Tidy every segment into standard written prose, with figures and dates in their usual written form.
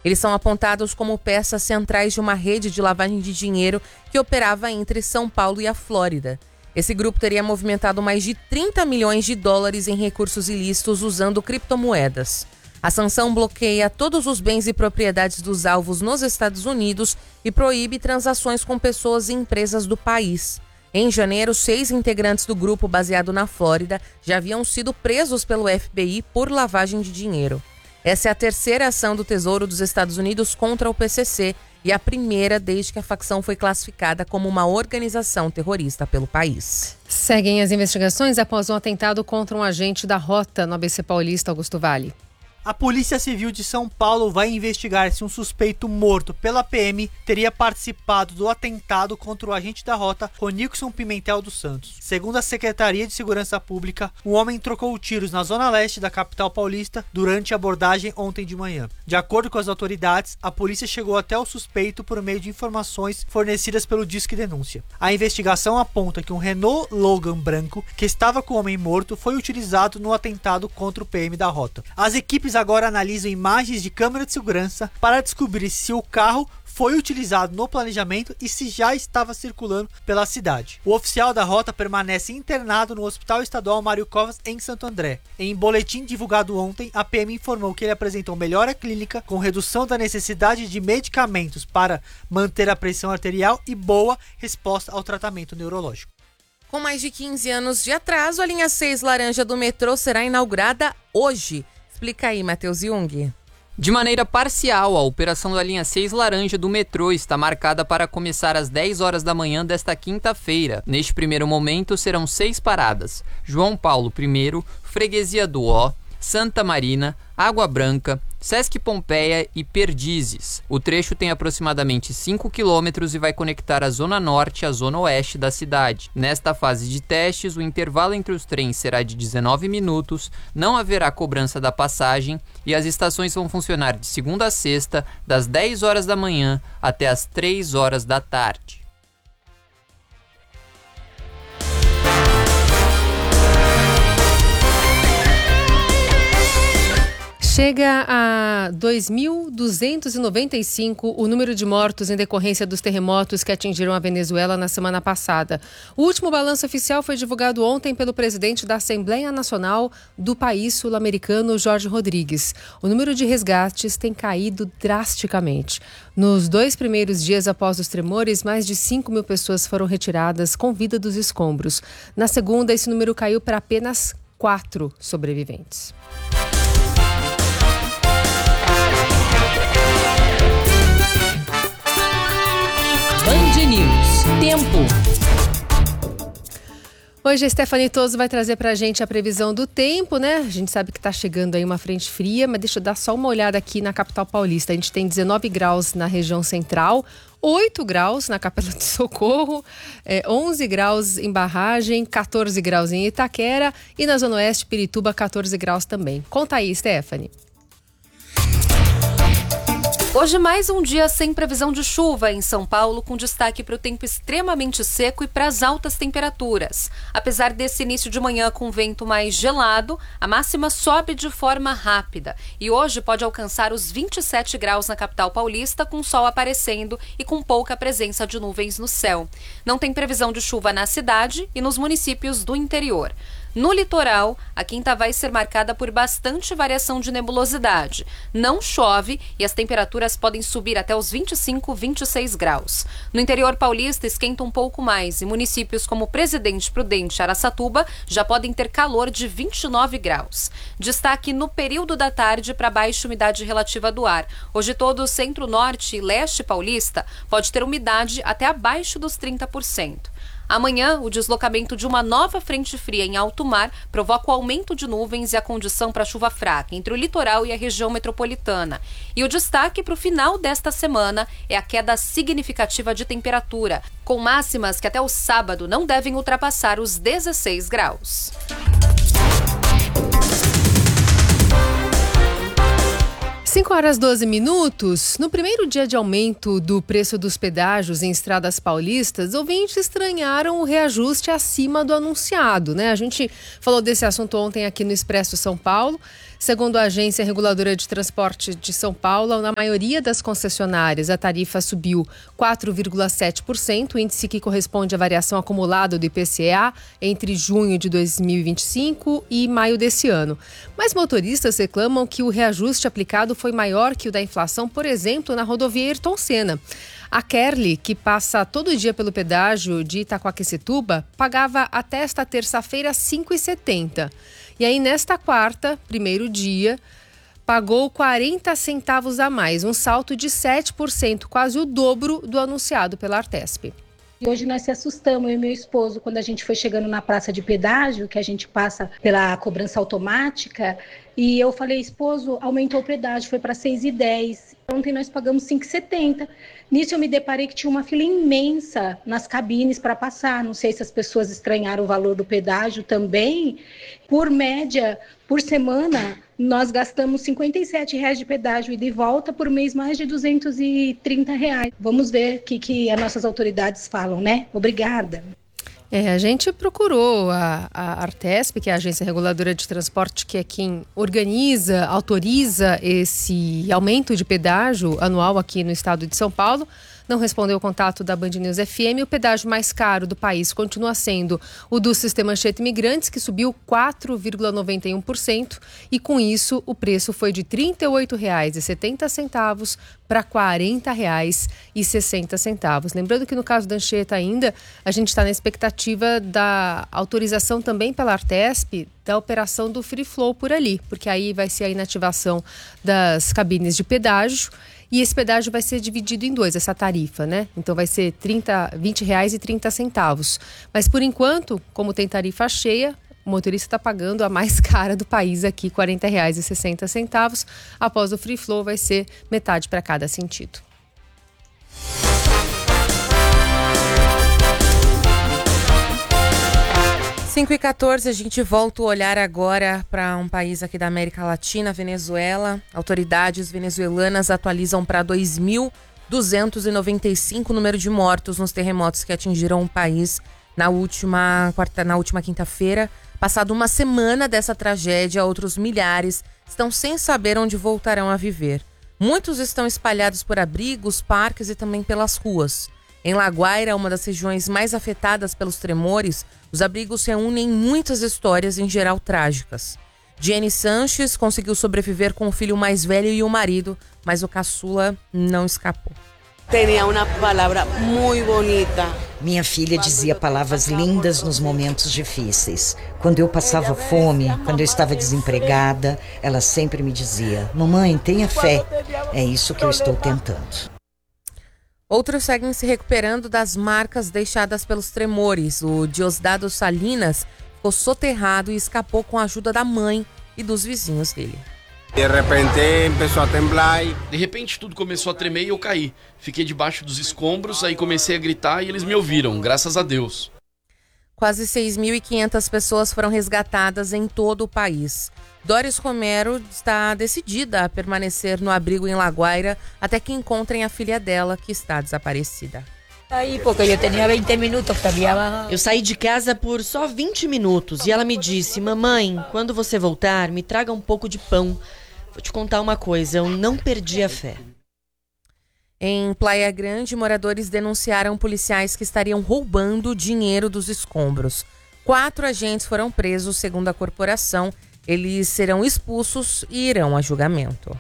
Eles são apontados como peças centrais de uma rede de lavagem de dinheiro que operava entre São Paulo e a Flórida. Esse grupo teria movimentado mais de 30 milhões de dólares em recursos ilícitos usando criptomoedas. A sanção bloqueia todos os bens e propriedades dos alvos nos Estados Unidos e proíbe transações com pessoas e empresas do país. Em janeiro, 6 integrantes do grupo baseado na Flórida já haviam sido presos pelo FBI por lavagem de dinheiro. Essa é a terceira ação do Tesouro dos Estados Unidos contra o PCC e a primeira desde que a facção foi classificada como uma organização terrorista pelo país. Seguem as investigações após um atentado contra um agente da Rota no ABC Paulista, Augusto Vale. A Polícia Civil de São Paulo vai investigar se um suspeito morto pela PM teria participado do atentado contra o agente da Rota, Ronilson Pimentel dos Santos. Segundo a Secretaria de Segurança Pública, o homem trocou tiros na zona leste da capital paulista durante a abordagem ontem de manhã. De acordo com as autoridades, a polícia chegou até o suspeito por meio de informações fornecidas pelo Disque Denúncia. A investigação aponta que um Renault Logan branco, que estava com o homem morto, foi utilizado no atentado contra o PM da Rota. As equipes agora analisam imagens de câmera de segurança para descobrir se o carro foi utilizado no planejamento e se já estava circulando pela cidade. O oficial da Rota permanece internado no Hospital Estadual Mário Covas, em Santo André. Em boletim divulgado ontem, a PM informou que ele apresentou melhora clínica com redução da necessidade de medicamentos para manter a pressão arterial e boa resposta ao tratamento neurológico. Com mais de 15 anos de atraso, a linha 6 laranja do metrô será inaugurada hoje. Explica aí, Matheus Jung. De maneira parcial, a operação da linha 6 laranja do metrô está marcada para começar às 10 horas da manhã desta quinta-feira. Neste primeiro momento, serão 6 paradas: João Paulo I, Freguesia do Ó, Santa Marina, Água Branca, Sesc Pompeia e Perdizes. O trecho tem aproximadamente 5 quilômetros e vai conectar a zona norte à zona oeste da cidade. Nesta fase de testes, o intervalo entre os trens será de 19 minutos, não haverá cobrança da passagem e as estações vão funcionar de segunda a sexta, das 10 horas da manhã até as 3 horas da tarde. Chega a 2.295 o número de mortos em decorrência dos terremotos que atingiram a Venezuela na semana passada. O último balanço oficial foi divulgado ontem pelo presidente da Assembleia Nacional do país sul-americano, Jorge Rodrigues. O número de resgates tem caído drasticamente. Nos 2 primeiros dias após os tremores, mais de 5 mil pessoas foram retiradas com vida dos escombros. Na segunda, esse número caiu para apenas 4 sobreviventes. Band News. Tempo. Hoje a Stephanie Toso vai trazer pra gente a previsão do tempo, né? A gente sabe que tá chegando aí uma frente fria, mas deixa eu dar só uma olhada aqui na capital paulista. A gente tem 19 graus na região central, 8 graus na Capela do Socorro, 11 graus em Barragem, 14 graus em Itaquera e na Zona Oeste, Pirituba, 14 graus também. Conta aí, Stephanie. Hoje mais um dia sem previsão de chuva em São Paulo, com destaque para o tempo extremamente seco e para as altas temperaturas. Apesar desse início de manhã com vento mais gelado, a máxima sobe de forma rápida e hoje pode alcançar os 27 graus na capital paulista, com sol aparecendo e com pouca presença de nuvens no céu. Não tem previsão de chuva na cidade e nos municípios do interior. No litoral, a quinta vai ser marcada por bastante variação de nebulosidade. Não chove e as temperaturas podem subir até os 25, 26 graus. No interior paulista, esquenta um pouco mais e municípios como Presidente Prudente e Araçatuba já podem ter calor de 29 graus. Destaque no período da tarde para baixa umidade relativa do ar. Hoje todo o centro-norte e leste paulista pode ter umidade até abaixo dos 30%. Amanhã, o deslocamento de uma nova frente fria em alto mar provoca o aumento de nuvens e a condição para chuva fraca entre o litoral e a região metropolitana. E o destaque para o final desta semana é a queda significativa de temperatura, com máximas que até o sábado não devem ultrapassar os 16 graus. 5h12. No primeiro dia de aumento do preço dos pedágios em estradas paulistas, ouvintes estranharam o reajuste acima do anunciado, né? A gente falou desse assunto ontem aqui no Expresso São Paulo. Segundo a Agência Reguladora de Transporte de São Paulo, na maioria das concessionárias, a tarifa subiu 4,7%, índice que corresponde à variação acumulada do IPCA entre junho de 2025 e maio desse ano. Mas motoristas reclamam que o reajuste aplicado foi maior que o da inflação, por exemplo, na rodovia Ayrton Senna. A Kerly, que passa todo dia pelo pedágio de Itaquaquecetuba, pagava até esta terça-feira R$ 5,70. E aí, nesta quarta, primeiro dia, pagou 40 centavos a mais, um salto de 7%, quase o dobro do anunciado pela Artesp. E hoje nós se assustamos, eu e meu esposo, quando a gente foi chegando na praça de pedágio, que a gente passa pela cobrança automática, e eu falei, esposo, aumentou o pedágio, foi para R$ 6,10. Ontem nós pagamos R$ 5,70. Nisso eu me deparei que tinha uma fila imensa nas cabines para passar. Não sei se as pessoas estranharam o valor do pedágio também. Por média, por semana, nós gastamos R$ 57,00 de pedágio e de volta, por mês mais de R$ 230. Vamos ver o que as nossas autoridades falam, né? Obrigada. A gente procurou a Artesp, que é a Agência Reguladora de Transporte, que é quem organiza, autoriza esse aumento de pedágio anual aqui no estado de São Paulo. Não respondeu o contato da Band News FM. O pedágio mais caro do país continua sendo o do Sistema Anchieta Imigrantes, que subiu 4,91%. E com isso, o preço foi de R$ 38,70 para R$ 40,60. Lembrando que no caso da Anchieta ainda, a gente está na expectativa da autorização também pela Artesp da operação do Free Flow por ali, porque aí vai ser a inativação das cabines de pedágio. E esse pedágio vai ser dividido em dois, essa tarifa, né? Então vai ser R$ 20,30. Mas por enquanto, como tem tarifa cheia, o motorista está pagando a mais cara do país aqui, R$ 40,60. Após o Free Flow vai ser metade para cada sentido. 5h14, a gente volta o olhar agora para um país aqui da América Latina, Venezuela. Autoridades venezuelanas atualizam para 2.295 o número de mortos nos terremotos que atingiram o país na última quinta-feira. Passado uma semana dessa tragédia, outros milhares estão sem saber onde voltarão a viver. Muitos estão espalhados por abrigos, parques e também pelas ruas. Em La Guaira, uma das regiões mais afetadas pelos tremores, os abrigos reúnem muitas histórias, em geral trágicas. Jenny Sanches conseguiu sobreviver com o filho mais velho e o marido, mas o caçula não escapou. Tinha uma palavra muito bonita. Minha filha dizia palavras lindas nos momentos difíceis. Quando eu passava fome, quando eu estava desempregada, ela sempre me dizia: mamãe, tenha fé. É isso que eu estou tentando. Outros seguem se recuperando das marcas deixadas pelos tremores. O Diosdado Salinas ficou soterrado e escapou com a ajuda da mãe e dos vizinhos dele. De repente tudo começou a tremer e eu caí. Fiquei debaixo dos escombros, aí comecei a gritar e eles me ouviram, graças a Deus. Quase 6.500 pessoas foram resgatadas em todo o país. Doris Romero está decidida a permanecer no abrigo em La Guaira até que encontrem a filha dela, que está desaparecida. Eu saí de casa por só 20 minutos e ela me disse: mamãe, quando você voltar, me traga um pouco de pão. Vou te contar uma coisa, eu não perdi a fé. Em Praia Grande, moradores denunciaram policiais que estariam roubando dinheiro dos escombros. 4 agentes foram presos, segundo a corporação. Eles serão expulsos e irão a julgamento.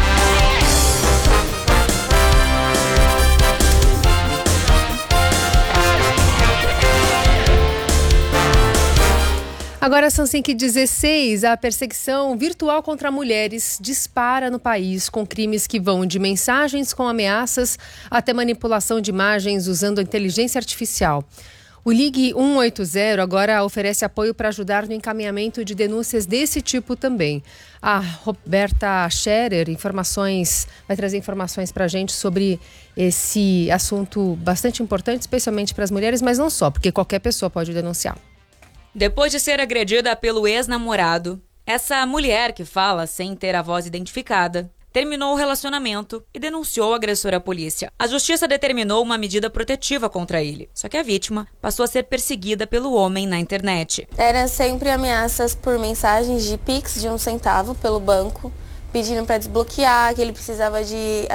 Agora são 5h16, a perseguição virtual contra mulheres dispara no país, com crimes que vão de mensagens com ameaças até manipulação de imagens usando a inteligência artificial. O Ligue 180 agora oferece apoio para ajudar no encaminhamento de denúncias desse tipo também. A Roberta Scherer vai trazer informações para a gente sobre esse assunto bastante importante, especialmente para as mulheres, mas não só, porque qualquer pessoa pode denunciar. Depois de ser agredida pelo ex-namorado, essa mulher que fala sem ter a voz identificada terminou o relacionamento e denunciou o agressor à polícia. A justiça determinou uma medida protetiva contra ele, só que a vítima passou a ser perseguida pelo homem na internet. Era sempre ameaças por mensagens de Pix de 1 centavo pelo banco, pedindo para desbloquear, que ele precisava de